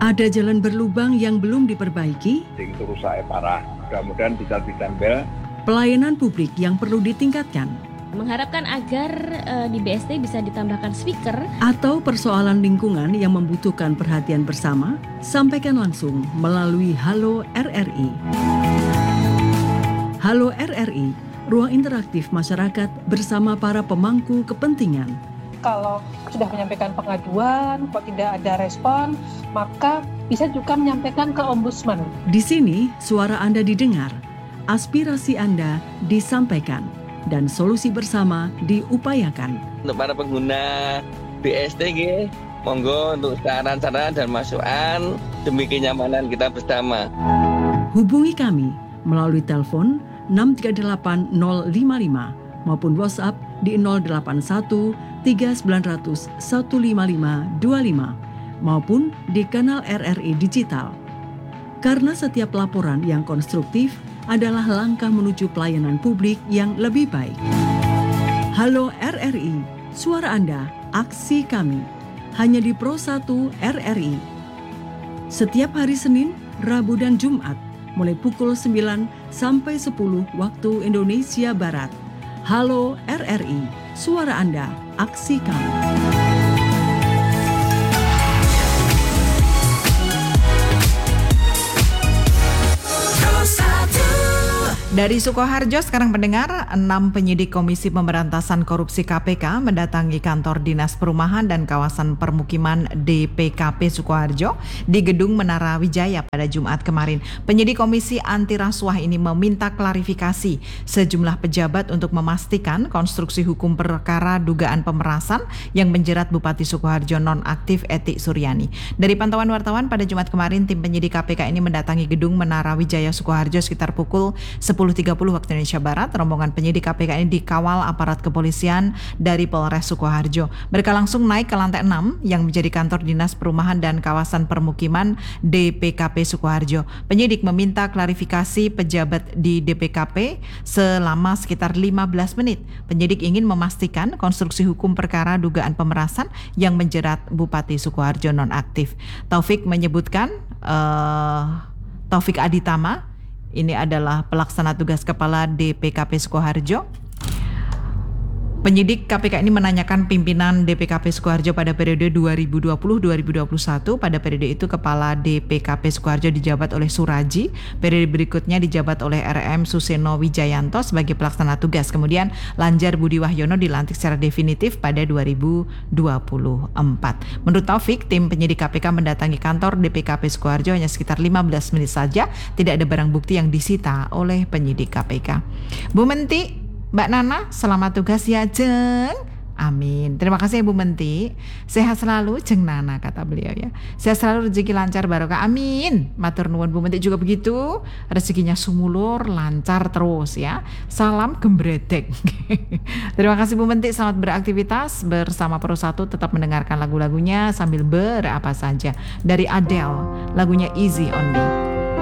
Ada jalan berlubang yang belum diperbaiki, Itu rusaknya parah. Mudah-mudahan bisa ditempel. pelayanan publik yang perlu ditingkatkan, Mengharapkan agar di BSD bisa ditambahkan speaker. atau persoalan lingkungan yang membutuhkan perhatian bersama, sampaikan langsung melalui Halo RRI. Halo RRI, ruang interaktif masyarakat bersama para pemangku kepentingan. Kalau sudah menyampaikan pengaduan, kok tidak ada respon, maka bisa juga menyampaikan ke Ombudsman. Di sini, suara Anda didengar, aspirasi Anda disampaikan, dan solusi bersama diupayakan. Untuk para pengguna BSD, monggo untuk saran-saran dan masukan demi kenyamanan kita bersama. Hubungi kami melalui telepon 638055 maupun WhatsApp di 081 3900 15525 maupun di kanal RRI Digital. Karena setiap laporan yang konstruktif adalah langkah menuju pelayanan publik yang lebih baik. Halo RRI, suara Anda, aksi kami. Hanya di Pro 1 RRI. Setiap hari Senin, Rabu dan Jumat, mulai pukul 9 sampai 10 waktu Indonesia Barat. Halo RRI, suara Anda, aksi kami. Dari Sukoharjo sekarang pendengar, 6 penyidik Komisi Pemberantasan Korupsi KPK mendatangi kantor Dinas Perumahan dan Kawasan Permukiman DPKP Sukoharjo di Gedung Menara Wijaya pada Jumat kemarin. Penyidik Komisi Anti Rasuah ini meminta klarifikasi sejumlah pejabat untuk memastikan konstruksi hukum perkara dugaan pemerasan yang menjerat Bupati Sukoharjo nonaktif Eti Suryani. Dari pantauan wartawan pada Jumat kemarin, tim penyidik KPK ini mendatangi Gedung Menara Wijaya Sukoharjo sekitar pukul 10.30 waktu Indonesia Barat. Rombongan penyidik KPK ini dikawal aparat kepolisian dari Polres Sukoharjo. Mereka langsung naik ke lantai 6 yang menjadi kantor Dinas Perumahan dan Kawasan Permukiman DPKP Sukoharjo. Penyidik meminta klarifikasi pejabat di DPKP selama sekitar 15 menit. Penyidik ingin memastikan konstruksi hukum perkara dugaan pemerasan yang menjerat Bupati Sukoharjo nonaktif. Taufik menyebutkan Taufik Aditama ini adalah pelaksana tugas kepala DPKP Sukoharjo. Penyidik KPK ini menanyakan pimpinan DPKP Sukoharjo pada periode 2020-2021. Pada periode itu Kepala DPKP Sukoharjo dijabat oleh Suraji. Periode berikutnya dijabat oleh RM Suseno Wijayanto sebagai pelaksana tugas. Kemudian Lanjar Budi Wahyono dilantik secara definitif pada 2024. Menurut Taufik, tim penyidik KPK mendatangi kantor DPKP Sukoharjo hanya sekitar 15 menit saja. Tidak ada barang bukti yang disita oleh penyidik KPK. Bu Menti, Mbak Nana, selamat tugas ya, Jeng. Amin. Terima kasih ya Bu Menti. Sehat selalu, Jeng Nana, kata beliau ya. Sehat selalu, rezeki lancar, barokah. Amin. Matur nuwun Bu Menti juga begitu. Rezekinya sumulur, lancar terus ya. Salam gembredek. Terima kasih Bu Menti. Selamat beraktivitas bersama Pro 1. Tetap mendengarkan lagu-lagunya sambil berapa saja. Dari Adele, lagunya Easy on Me.